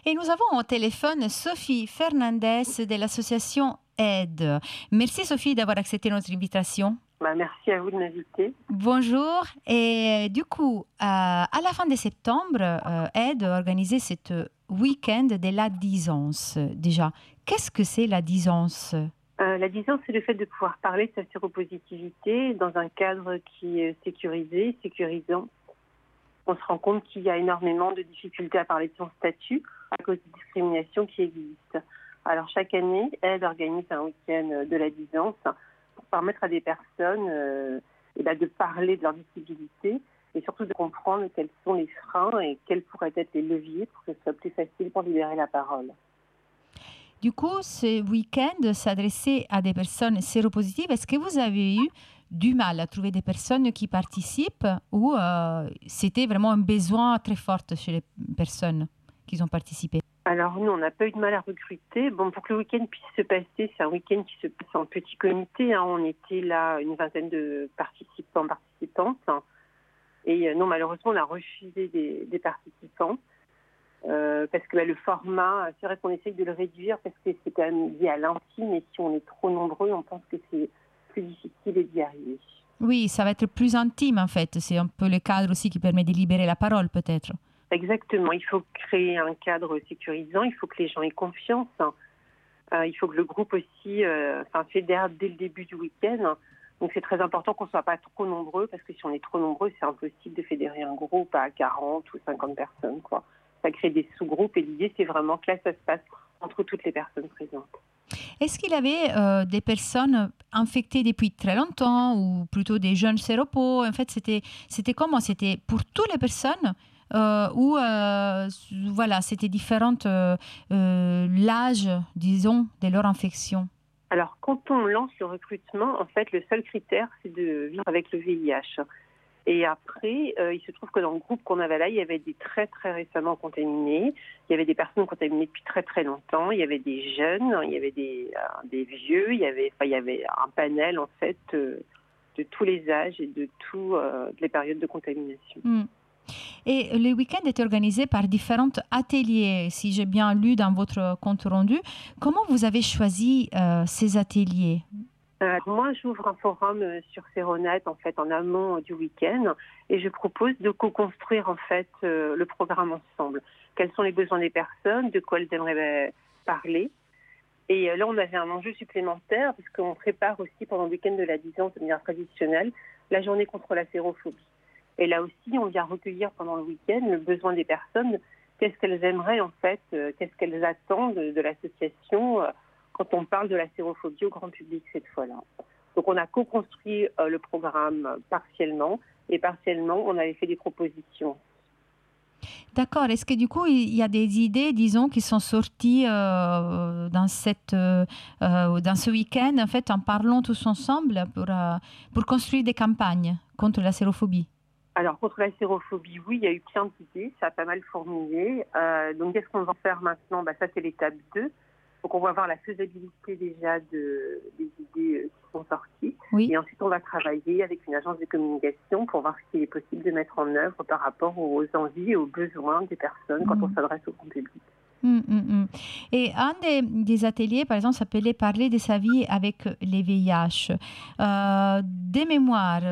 Et nous avons au téléphone Sophie Fernandez de l'association Aide. Merci Sophie d'avoir accepté notre invitation. Merci à vous de m'inviter. Bonjour. Et du coup, à la fin de septembre, Aide a organisé cette week-end de la disance. Déjà, qu'est-ce que c'est la disance ? La disance, c'est le fait de pouvoir parler de sa séropositivité dans un cadre qui est sécurisé, sécurisant. On se rend compte qu'il y a énormément de difficultés à parler de son statut à cause des discriminations qui existent. Alors chaque année, Aide organise un week-end de la disance pour permettre à des personnes de parler de leur disabilité et surtout de comprendre quels sont les freins et quels pourraient être les leviers pour que ce soit plus facile pour libérer la parole. Du coup, ce week-end s'adressait à des personnes séropositives. Est-ce que vous avez eu du mal à trouver des personnes qui participent ou c'était vraiment un besoin très fort chez les personnes qui ont participé ? Alors nous, on n'a pas eu de mal à recruter. Bon, pour que le week-end puisse se passer, c'est un week-end qui se passe en petit comité. On était là une vingtaine de participants, participantes. Et non, malheureusement, on a refusé des participants. Parce que le format, c'est vrai qu'on essaye de le réduire parce que c'est quand même lié à l'intime et si on est trop nombreux, on pense que c'est plus difficile d'y arriver. Oui, ça va être plus intime en fait. C'est un peu le cadre aussi qui permet de libérer la parole peut-être. Exactement, il faut créer un cadre sécurisant, il faut que les gens aient confiance. Il faut que le groupe aussi fédère dès le début du week-end. Donc c'est très important qu'on ne soit pas trop nombreux parce que si on est trop nombreux, c'est impossible de fédérer un groupe à 40 ou 50 personnes, quoi. Ça crée des sous-groupes et l'idée, c'est vraiment que là, ça se passe entre toutes les personnes présentes. Est-ce qu'il y avait des personnes infectées depuis très longtemps ou plutôt des jeunes séropos ? En fait, c'était comment ? C'était pour toutes les personnes ou voilà, c'était différent l'âge, disons, de leur infection ? Alors, quand on lance le recrutement, en fait, le seul critère, c'est de vivre avec le VIH. Et après, il se trouve que dans le groupe qu'on avait là, il y avait des très très récemment contaminés, il y avait des personnes contaminées depuis très très longtemps, il y avait des jeunes, il y avait des vieux, il y avait un panel en fait de tous les âges et de toutes les périodes de contamination. Et le week-end était organisé par différents ateliers, si j'ai bien lu dans votre compte rendu. Comment vous avez choisi ces ateliers ? Moi, j'ouvre un forum sur Séronet en fait en amont du week-end et je propose de co-construire en fait le programme ensemble. Quels sont les besoins des personnes, de quoi elles aimeraient parler. Et là, on avait un enjeu supplémentaire parce qu'on prépare aussi pendant le week-end de la disance de manière traditionnelle la journée contre la sérophobie. Et là aussi, on vient recueillir pendant le week-end le besoin des personnes. Qu'est-ce qu'elles aimeraient en fait, qu'est-ce qu'elles attendent de l'association quand on parle de la sérophobie au grand public cette fois-là. Donc on a co-construit le programme partiellement et partiellement on avait fait des propositions. D'accord. Est-ce que du coup il y a des idées, disons, qui sont sorties dans ce week-end en fait en parlant tous ensemble pour construire des campagnes contre la sérophobie? Alors, contre la sérophobie, oui, il y a eu plein d'idées, ça a pas mal formulé. Donc, qu'est-ce qu'on va faire maintenant ? Ça, c'est l'étape 2. Donc, on va voir la faisabilité déjà des idées qui sont sorties. Oui. Et ensuite, on va travailler avec une agence de communication pour voir ce qu'il est possible de mettre en œuvre par rapport aux envies et aux besoins des personnes quand on s'adresse au grand public. Et un des ateliers, par exemple, s'appelait Parler de sa vie avec les VIH. Des mémoires,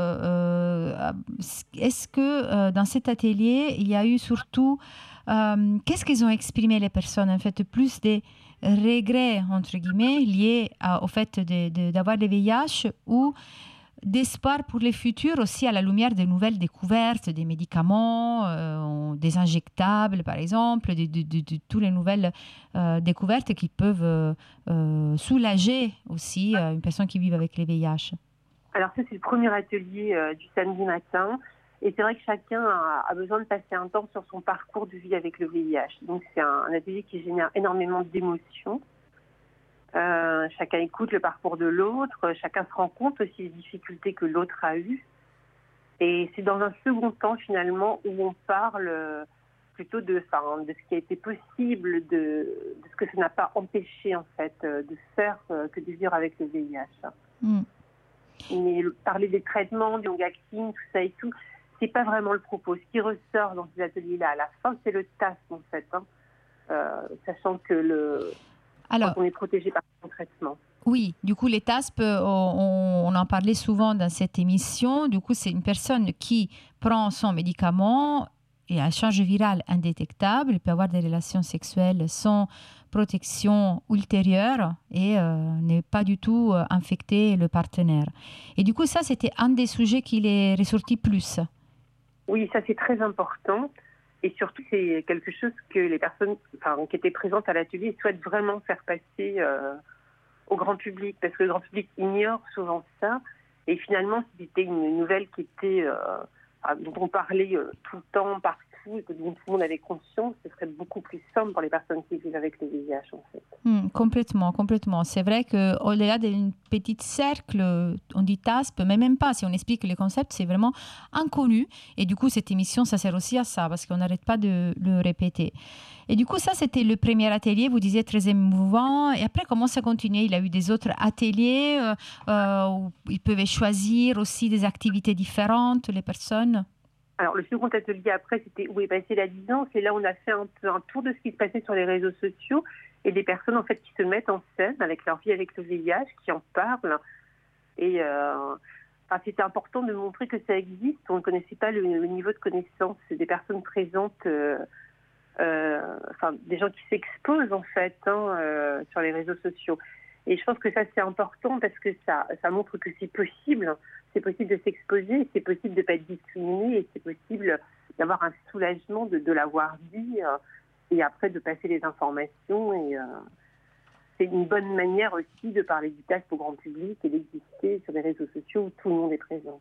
est-ce que dans cet atelier, il y a eu surtout... qu'est-ce qu'ils ont exprimé les personnes, en fait, plus des regrets, entre guillemets, liés au fait d'avoir des VIH ou d'espoir pour le futur aussi à la lumière des nouvelles découvertes, des médicaments, des injectables par exemple, de toutes les nouvelles découvertes qui peuvent soulager aussi une personne qui vit avec les VIH. Alors ça, c'est le premier atelier du samedi matin. Et c'est vrai que chacun a besoin de passer un temps sur son parcours de vie avec le VIH. Donc c'est un atelier qui génère énormément d'émotions. Chacun écoute le parcours de l'autre, chacun se rend compte aussi des difficultés que l'autre a eues. Et c'est dans un second temps, finalement, où on parle plutôt de ce qui a été possible, de ce que ça n'a pas empêché, en fait, de faire que de vivre avec le VIH. Mais parler des traitements, du long-acting, tout ça et tout, c'est pas vraiment le propos. Ce qui ressort dans ces ateliers-là, à la fin, c'est le TAS, en fait. sachant que quand on est protégé par son traitement. Oui, du coup, les TASP, on en parlait souvent dans cette émission. Du coup, c'est une personne qui prend son médicament et a un charge virale indétectable. Il peut avoir des relations sexuelles sans protection ultérieure et n'est pas du tout infecter le partenaire. Et du coup, ça, c'était un des sujets qui est ressorti plus. Oui, ça, c'est très important. Et surtout, c'est quelque chose que les personnes qui étaient présentes à l'atelier souhaitent vraiment faire passer au grand public, parce que le grand public ignore souvent ça. Et finalement, si c'était une nouvelle qui était dont on parlait tout le temps, partout, et que dont tout le monde avait conscience, ce serait beaucoup plus simple pour les personnes qui vivent avec le VIH, en fait. Complètement, complètement. C'est vrai qu'au-delà d'un petit cercle, on dit TASP, mais même pas, si on explique les concepts, c'est vraiment inconnu. Et du coup, cette émission, ça sert aussi à ça, parce qu'on n'arrête pas de le répéter. Et du coup, ça, c'était le premier atelier, vous disiez très émouvant. Et après, comment ça continuait? Il y a eu des autres ateliers où ils pouvaient choisir aussi des activités différentes, les personnes? Alors, le second atelier après, c'était où est passée la distance. Et là, on a fait un peu un tour de ce qui se passait sur les réseaux sociaux et des personnes, en fait, qui se mettent en scène avec leur vie avec le VIH, qui en parlent. Et c'était important de montrer que ça existe. On ne connaissait pas le niveau de connaissance des personnes présentes, des gens qui s'exposent, en fait, sur les réseaux sociaux. Et je pense que ça, c'est important parce que ça montre que c'est possible. C'est possible de s'exposer, c'est possible de ne pas être discriminé et c'est possible d'avoir un soulagement de l'avoir dit et après de passer les informations. Et c'est une bonne manière aussi de parler du TASP au grand public et d'exister sur les réseaux sociaux où tout le monde est présent.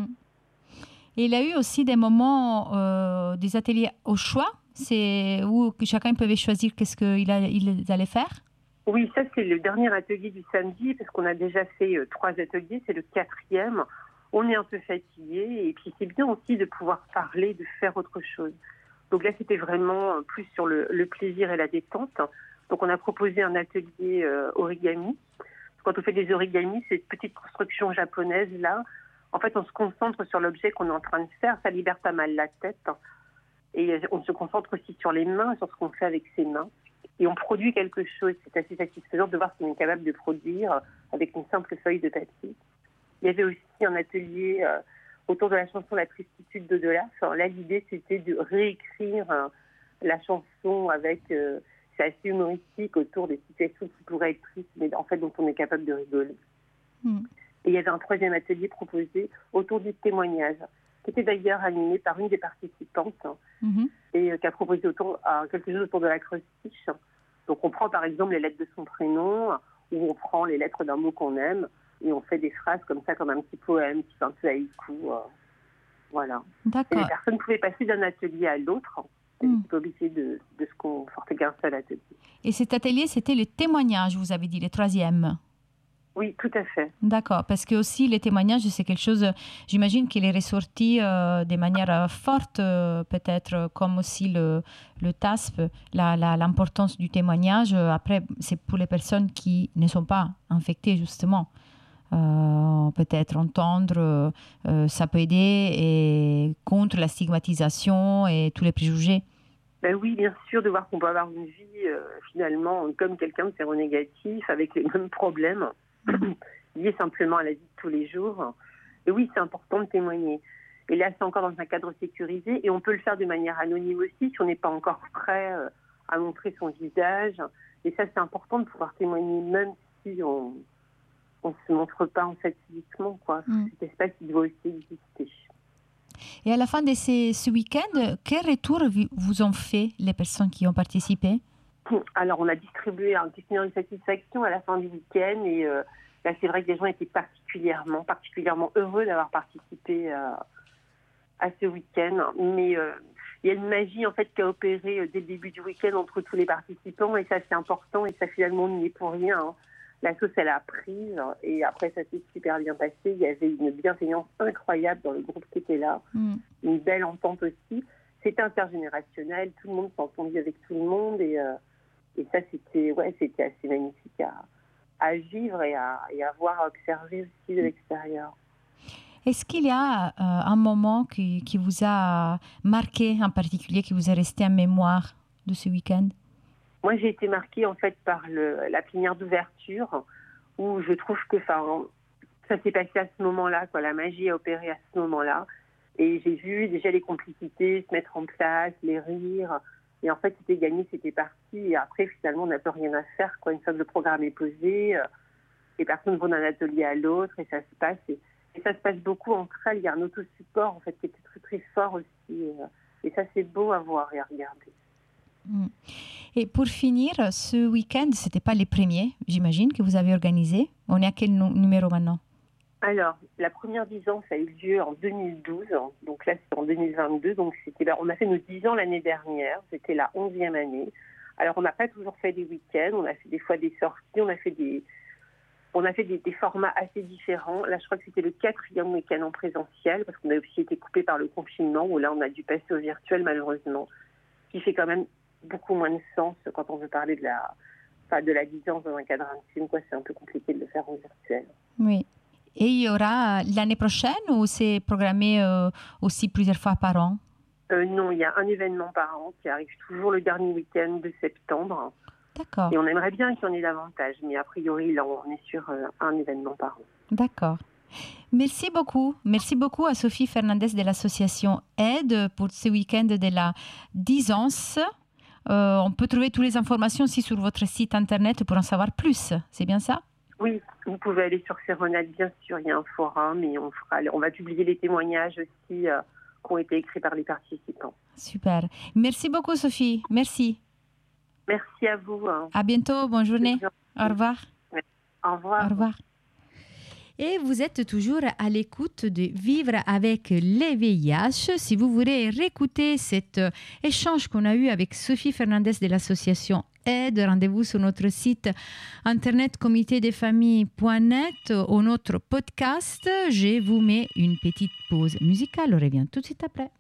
Et il y a eu aussi des moments, des ateliers au choix, c'est où chacun pouvait choisir qu'est-ce qu'il allait faire? Oui, ça c'est le dernier atelier du samedi, parce qu'on a déjà fait 3 ateliers, c'est le 4e. On est un peu fatigué et puis c'est bien aussi de pouvoir parler, de faire autre chose. Donc là c'était vraiment plus sur le plaisir et la détente. Donc on a proposé un atelier origami. Quand on fait des origamis, cette petite construction japonaise là, en fait on se concentre sur l'objet qu'on est en train de faire, ça libère pas mal la tête. Et on se concentre aussi sur les mains, sur ce qu'on fait avec ses mains. Et on produit quelque chose. C'est assez satisfaisant de voir ce qu'on est capable de produire avec une simple feuille de papier. Il y avait aussi un atelier autour de la chanson La Tristitude d'au-delà. Là, l'idée, c'était de réécrire la chanson avec... c'est assez humoristique autour des situations qui pourraient être tristes, mais en fait, dont on est capable de rigoler. Et il y avait un 3e atelier proposé autour du témoignage, qui était d'ailleurs animé par une des participantes et qui a proposé quelque chose autour de l'acrostiche. Donc on prend par exemple les lettres de son prénom ou on prend les lettres d'un mot qu'on aime et on fait des phrases comme ça, comme un petit poème qui fait un peu haïku. Voilà. D'accord. Et les personnes pouvaient passer d'un atelier à l'autre. Elles n'étaient pas obligées de se conforter qu'un seul atelier. Et cet atelier, c'était le témoignage, vous avez dit, le 3e? Oui, tout à fait. D'accord, parce que aussi les témoignages, c'est quelque chose, j'imagine qu'il est ressorti de manière forte, peut-être comme aussi le TASP, l'importance du témoignage. Après, c'est pour les personnes qui ne sont pas infectées, justement. Peut-être entendre, ça peut aider et contre la stigmatisation et tous les préjugés. Ben oui, bien sûr, de voir qu'on peut avoir une vie finalement comme quelqu'un de séronégatif avec les mêmes problèmes liés simplement à la vie de tous les jours. Et oui, c'est important de témoigner. Et là, c'est encore dans un cadre sécurisé et on peut le faire de manière anonyme aussi si on n'est pas encore prêt à montrer son visage. Et ça, c'est important de pouvoir témoigner même si on ne se montre pas en fait physiquement, quoi. Cet espace, il doit aussi exister. Et à la fin de ce week-end, quel retour vous ont fait les personnes qui ont participé? Alors, on a distribué un questionnaire de satisfaction à la fin du week-end et là, c'est vrai que les gens étaient particulièrement heureux d'avoir participé à ce week-end. Mais il y a une magie en fait qui a opéré dès le début du week-end entre tous les participants et ça, c'est important et ça, finalement, on n'y est pour rien. La sauce, elle a pris et après, ça s'est super bien passé. Il y avait une bienveillance incroyable dans le groupe qui était là, une belle entente aussi. C'était intergénérationnel, tout le monde s'entendait avec tout le monde et ça, c'était assez magnifique à vivre et à voir, à observer aussi de l'extérieur. Est-ce qu'il y a un moment qui vous a marqué en particulier, qui vous est resté en mémoire de ce week-end? Moi, j'ai été marquée en fait par la plénière d'ouverture où je trouve que ça s'est passé à ce moment-là, quoi. La magie a opéré à ce moment-là. Et j'ai vu déjà les complicités se mettre en place, les rires. Et en fait, c'était gagné, c'était parti. Et après, finalement, on n'a plus rien à faire, quoi. Une fois que le programme est posé, les personnes vont d'un atelier à l'autre et ça se passe. Et ça se passe beaucoup entre elles. Il y a un autosupport, en fait, qui était très, très fort aussi. Et ça, c'est beau à voir et à regarder. Et pour finir, ce week-end, ce n'était pas les premiers, j'imagine, que vous avez organisé. On est à quel numéro maintenant? Alors, la première 10 ans, ça a eu lieu en 2012. Donc là, c'est en 2022. Donc, on a fait nos 10 ans l'année dernière. C'était la 11e année. Alors, on n'a pas toujours fait des week-ends. On a fait des fois des sorties. On a fait des formats assez différents. Là, je crois que c'était le 4e week-end en présentiel parce qu'on a aussi été coupé par le confinement où là, on a dû passer au virtuel, malheureusement, ce qui fait quand même beaucoup moins de sens quand on veut parler de la distance dans un cadre intime. C'est un peu compliqué de le faire en virtuel. Oui. Et il y aura l'année prochaine ou c'est programmé aussi plusieurs fois par an? Non, il y a un événement par an qui arrive toujours le dernier week-end de septembre. D'accord. Et on aimerait bien qu'il y en ait davantage, mais a priori, là, on est sur un événement par an. D'accord. Merci beaucoup. Merci beaucoup à Sophie Fernandez de l'association Aide pour ce week-end de la 10 ans. On peut trouver toutes les informations aussi sur votre site internet pour en savoir plus. C'est bien ça? Oui, vous pouvez aller sur Séronet, bien sûr, il y a un forum et on va publier les témoignages aussi qui ont été écrits par les participants. Super. Merci beaucoup, Sophie. Merci. Merci à vous. À bientôt. Bonne journée. Au revoir. Au revoir. Au revoir. Et vous êtes toujours à l'écoute de Vivre avec les VIH. Si vous voulez réécouter cet échange qu'on a eu avec Sophie Fernandez de l'association Aide, rendez-vous sur notre site internet comitédesfamilles.net ou notre podcast. Je vous mets une petite pause musicale. On revient tout de suite après.